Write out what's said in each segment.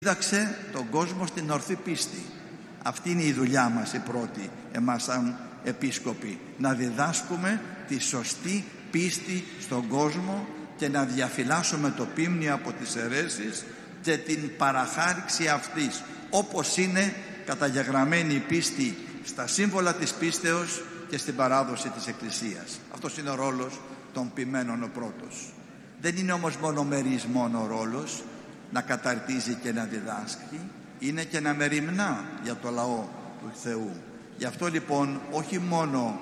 Δίδαξε τον κόσμο στην ορθή πίστη. Αυτή είναι η δουλειά μας η πρώτη, εμάς σαν επίσκοποι, να διδάσκουμε τη σωστή πίστη στον κόσμο και να διαφυλάσσουμε το πίμνιο από τις αιρέσεις και την παραχάριξη αυτής, όπως είναι καταγεγραμμένη η πίστη στα σύμβολα της πίστεως και στην παράδοση της Εκκλησίας. Αυτός είναι ο ρόλος των ποιμένων ο πρώτος. Δεν είναι όμως μονομερής μόνο ο ρόλος να καταρτίζει και να διδάσκει, είναι και να μεριμνά για το λαό του Θεού. Γι' αυτό λοιπόν όχι μόνο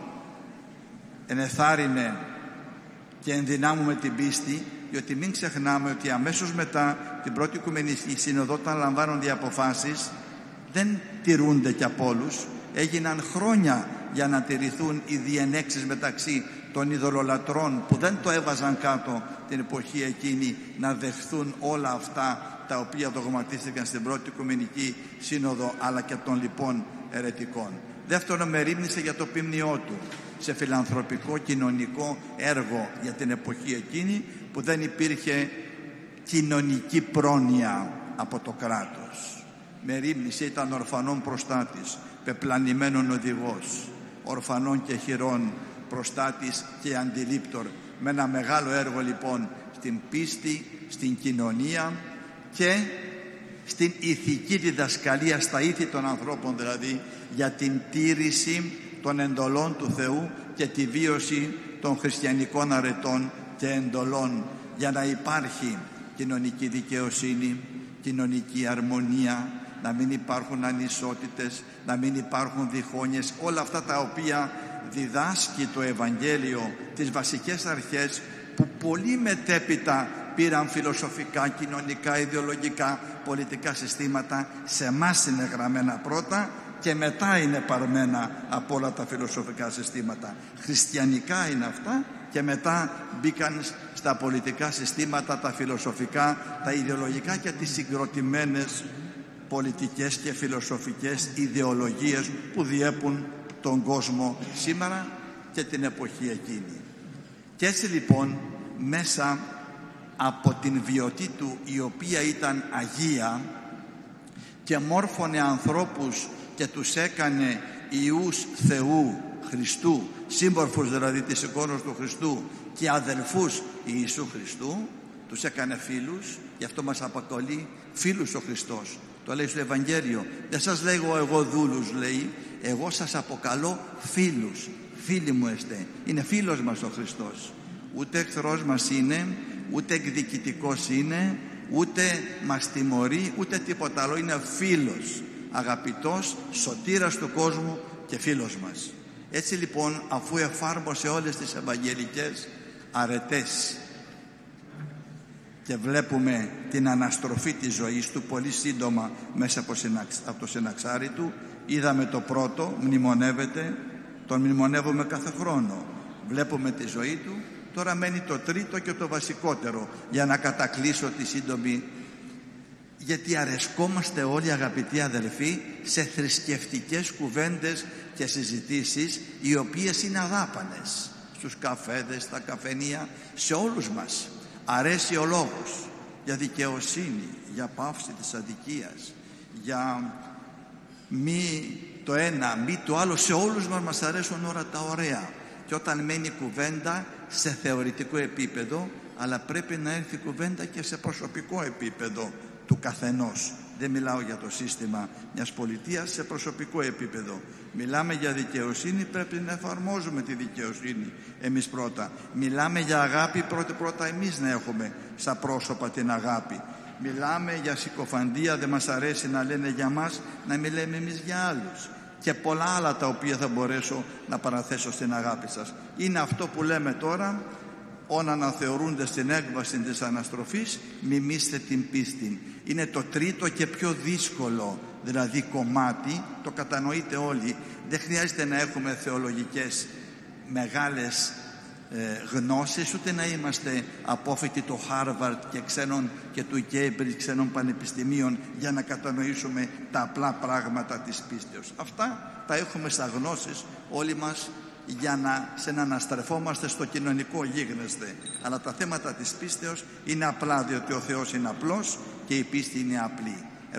ενεθάρρυνε και ενδυνάμουμε την πίστη, διότι μην ξεχνάμε ότι αμέσως μετά την πρώτη Οικουμενική Σύνοδο, όταν λαμβάνονται οι αποφάσεις, δεν τηρούνται κι από όλους. Έγιναν χρόνια για να τηρηθούν οι διενέξεις μεταξύ των ειδωλολατρών που δεν το έβαζαν κάτω την εποχή εκείνη, να δεχθούν όλα αυτά τα οποία δογματίστηκαν στην πρώτη Οικουμενική Σύνοδο, αλλά και των λοιπών αιρετικών. Δεύτερον, μερίμνησε για το πίμνιό του σε φιλανθρωπικό κοινωνικό έργο για την εποχή εκείνη που δεν υπήρχε κοινωνική πρόνοια από το κράτος. Μερίμνησε, ήταν ορφανών προστάτης, πεπλανημένων οδηγός, ορφανών και χειρών προστάτης και αντιλήπτορ, με ένα μεγάλο έργο λοιπόν στην πίστη, στην κοινωνία και στην ηθική διδασκαλία, στα ήθη των ανθρώπων δηλαδή, για την τήρηση των εντολών του Θεού και τη βίωση των χριστιανικών αρετών και εντολών, για να υπάρχει κοινωνική δικαιοσύνη, κοινωνική αρμονία, να μην υπάρχουν ανισότητες, να μην υπάρχουν διχόνοιες, όλα αυτά τα οποία διδάσκει το Ευαγγέλιο, τις βασικές αρχές που πολύ μετέπειτα πήραν φιλοσοφικά, κοινωνικά, ιδεολογικά, πολιτικά συστήματα. Σε εμάς είναι γραμμένα πρώτα και μετά είναι παρμένα από όλα τα φιλοσοφικά συστήματα. Χριστιανικά είναι αυτά και μετά μπήκαν στα πολιτικά συστήματα, τα φιλοσοφικά, τα ιδεολογικά και τις συγκροτημένες πολιτικές και φιλοσοφικές ιδεολογίες που διέπουν τον κόσμο σήμερα και την εποχή εκείνη. Και έτσι λοιπόν, μέσα από την βιωτή του, η οποία ήταν αγία και μόρφωνε ανθρώπους και τους έκανε ιούς Θεού Χριστού, σύμμορφους δηλαδή της εικόνας του Χριστού και αδελφούς Ιησού Χριστού, τους έκανε φίλους. Γι' αυτό μας αποκαλεί φίλους ο Χριστός. Το λέει στο Ευαγγέλιο. Δεν σας λέγω εγώ δούλους, λέει, εγώ σας αποκαλώ φίλους. Φίλοι μου εστε. Είναι φίλος μας ο Χριστός. Ούτε εχθρός μας είναι, ούτε εκδικητικός είναι, ούτε μας τιμωρεί, ούτε τίποτα άλλο. Είναι φίλος, αγαπητός, σωτήρας του κόσμου και φίλος μας. Έτσι λοιπόν, αφού εφάρμοσε όλες τις ευαγγελικές αρετές και βλέπουμε την αναστροφή της ζωής του πολύ σύντομα μέσα από το συναξάρι του, είδαμε το πρώτο, μνημονεύεται, τον μνημονεύουμε κάθε χρόνο, βλέπουμε τη ζωή του. Τώρα μένει το τρίτο και το βασικότερο, για να κατακλείσω τη σύντομη, γιατί αρεσκόμαστε όλοι, αγαπητοί αδελφοί, σε θρησκευτικές κουβέντες και συζητήσεις, οι οποίες είναι αδάπανες, στους καφέδες, στα καφενεία, σε όλους μας αρέσει ο λόγος για δικαιοσύνη, για πάυση της αδικίας, για μη το ένα, μη το άλλο. Σε όλους μας αρέσουν όλα τα ωραία. Και όταν μένει κουβέντα σε θεωρητικό επίπεδο, αλλά πρέπει να έρθει κουβέντα και σε προσωπικό επίπεδο του καθενός. Δεν μιλάω για το σύστημα μιας πολιτείας, σε προσωπικό επίπεδο. Μιλάμε για δικαιοσύνη, πρέπει να εφαρμόζουμε τη δικαιοσύνη εμείς πρώτα. Μιλάμε για αγάπη, πρώτα εμείς να έχουμε στα πρόσωπα την αγάπη. Μιλάμε για συκοφαντία, δεν μας αρέσει να λένε για μας, να μιλάμε εμείς για άλλους. Και πολλά άλλα τα οποία θα μπορέσω να παραθέσω στην αγάπη σας. Είναι αυτό που λέμε τώρα, όν αναθεωρούνται στην έκβαση της αναστροφής, μιμήστε την πίστη. Είναι το τρίτο και πιο δύσκολο δηλαδή κομμάτι, το κατανοείτε όλοι. Δεν χρειάζεται να έχουμε θεολογικές μεγάλες γνώσεις, ούτε να είμαστε απόφοιτοι του Χάρβαρτ και του Κέιμπριτζ, ξένων πανεπιστημίων, για να κατανοήσουμε τα απλά πράγματα της πίστεως. Αυτά τα έχουμε στα γνώσεις όλοι μας, για να συναναστρεφόμαστε στο κοινωνικό γίγνεσθε. Αλλά τα θέματα της πίστεως είναι απλά, διότι ο Θεός είναι απλός και η πίστη είναι απλή.